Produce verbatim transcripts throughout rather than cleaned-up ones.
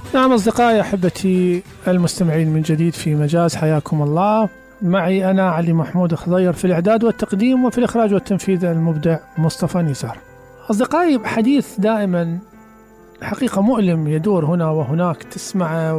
نعم أصدقائي أحبتي المستمعين من جديد في مجاز، حياكم الله. معي أنا علي محمود خضير في الإعداد والتقديم، وفي الإخراج والتنفيذ المبدع مصطفى نزار. أصدقائي، حديث دائما حقيقة مؤلم يدور هنا وهناك، تسمعه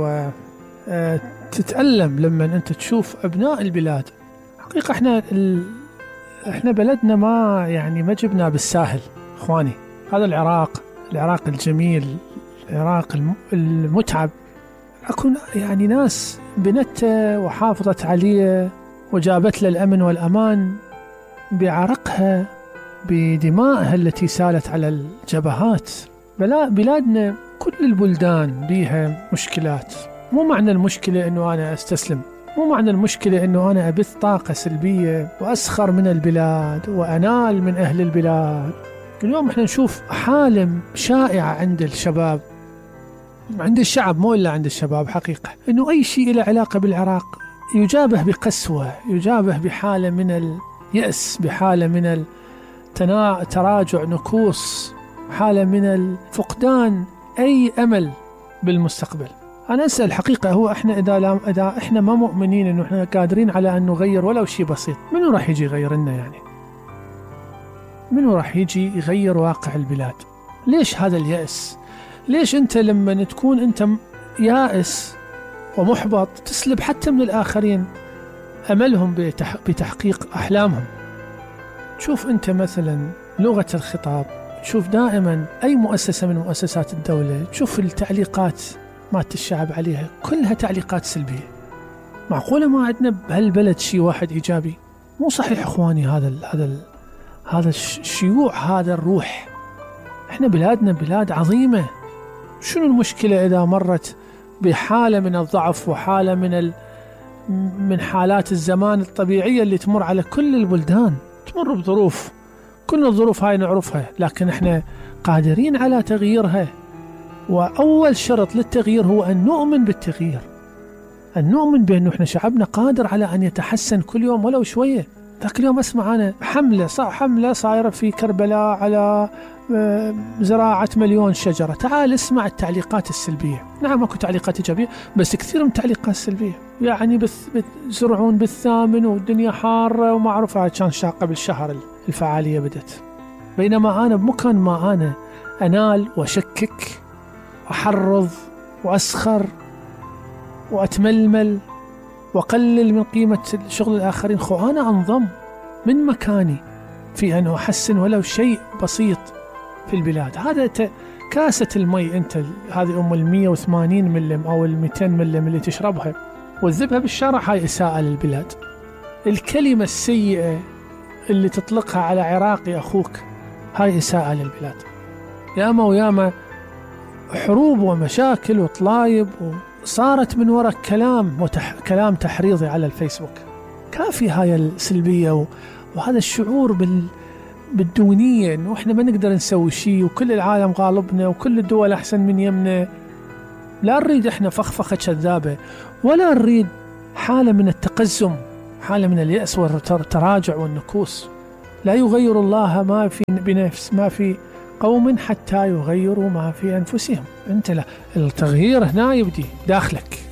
وتتألم لما أنت تشوف أبناء البلاد. حقيقة إحنا ال... إحنا بلدنا ما يعني ما جبنا بالساهل إخواني. هذا العراق العراق الجميل، العراق المتعب، أكون يعني ناس بنته وحافظت عليه وجابت له الأمن والأمان بعرقها، بدمائها التي سالت على الجبهات. بلادنا كل البلدان بيها مشكلات. مو معنى المشكلة أنه أنا أستسلم، مو معنى المشكلة أنه أنا أبث طاقة سلبية وأسخر من البلاد وأنال من أهل البلاد. اليوم احنا نشوف حالة شائعة عند الشباب، عند الشعب، مو إلا عند الشباب حقيقة، أنه أي شيء له علاقة بالعراق يجابه بقسوة، يجابه بحالة من اليأس، بحالة من التراجع، نكوص، حالة من الفقدان أي أمل بالمستقبل. أنا أسأل حقيقة، هو إحنا إذا, لا إذا إحنا ما مؤمنين أنه إحنا قادرين على أن نغير ولو شيء بسيط، منو راح يجي يغير لنا؟ يعني منو راح يجي يغير واقع البلاد؟ ليش هذا اليأس؟ ليش أنت لما تكون أنت يائس ومحبط تسلب حتى من الآخرين أملهم بتح... بتحقيق أحلامهم؟ تشوف أنت مثلا لغة الخطاب، تشوف دائما أي مؤسسة من مؤسسات الدولة، تشوف التعليقات مات الشعب عليها كلها تعليقات سلبية. معقولة ما عندنا بهالبلد شيء واحد إيجابي؟ مو صحيح إخواني. هذا ال... هذا ال... هذا الشيوع، هذا الروح. إحنا بلادنا بلاد عظيمة. شنو المشكلة إذا مرت بحالة من الضعف وحالة من ال... من حالات الزمان الطبيعية اللي تمر على كل البلدان؟ تمر بظروف، كل الظروف هاي نعرفها، لكن إحنا قادرين على تغييرها. وأول شرط للتغيير هو أن نؤمن بالتغيير، أن نؤمن بأنه إحنا شعبنا قادر على أن يتحسن كل يوم ولو شوية. ذاك اليوم أسمع أنا حملة صار حملة صايرة في كربلاء على زراعة مليون شجرة. تعال اسمع التعليقات السلبية. نعم أكو تعليقات إيجابية، بس كثير من التعليقات السلبية. يعني بتزرعون بالثامن والدنيا حارة وما أعرفها، كان شاق قبل شهر الفعالية بدت، بينما أنا بمكان ما أنا أنال وأشكك وأحرض وأسخر وأتململ وقلل من قيمة شغل الآخرين. خو أنا أنضم من مكاني في أن أحسن ولو شيء بسيط في البلاد. هذا كاسة المي، أنت هذه أم المية وثمانين ملم أو الميتين ملم اللي تشربها وتذبها بالشارع، هاي إساءة للبلاد. الكلمة السيئة اللي تطلقها على عراقي أخوك، هاي إساءة للبلاد. ياما وياما حروب ومشاكل وطلايب صارت من وراء كلام وتح... كلام تحريضي على الفيسبوك. كافي هاي السلبية و... وهذا الشعور بال... بالدونية، إنه إحنا ما نقدر نسوي شيء وكل العالم غالبنا وكل الدول أحسن من يمنا. لا نريد إحنا فخفخة كذابة، ولا نريد حالة من التقزم، حالة من اليأس والتراجع والنكوص. لا يغير الله ما في بنفس ما في قوم حتى يغيروا ما في أنفسهم. أنت لا، التغيير هنا يبدي داخلك.